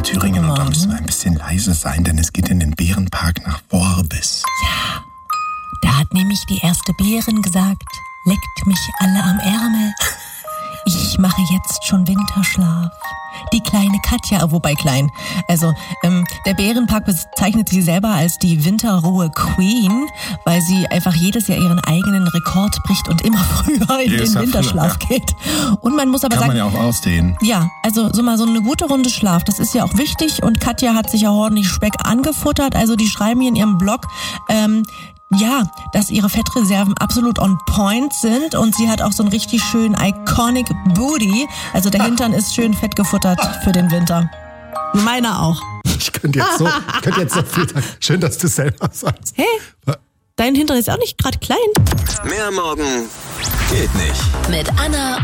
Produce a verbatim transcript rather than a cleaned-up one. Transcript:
Thüringen und da müssen wir ein bisschen leise sein, denn es geht in den Bärenpark nach Worbis. Ja, da hat nämlich die erste Bärin gesagt, leckt mich alle am Ärmel. Ich mache jetzt schon Winterschlaf. Die kleine Katja, wobei klein, also ähm, der Bärenpark bezeichnet sie selber als die Winterruhe Queen, weil sie einfach jedes Jahr ihren eigenen Rekord bricht und immer früher in Jedes den Jahr Winterschlaf früher, ja. geht. Und man muss aber Kann sagen, man ja auch ausdehnen. ja, also so mal so eine gute Runde Schlaf, das ist ja auch wichtig und Katja hat sich ja ordentlich Speck angefuttert, also die schreiben hier in ihrem Blog, ähm, ja, dass ihre Fettreserven absolut on point sind und sie hat auch so einen richtig schönen iconic Booty, also der Hintern ist schön fett gefuttert für den Winter. Meiner auch. Ich könnte jetzt so, ich könnte jetzt so viel sagen. Schön, dass du selber sagst. Hey, dein Hintern ist auch nicht gerade klein. Mehr Morgen geht nicht. Mit Anna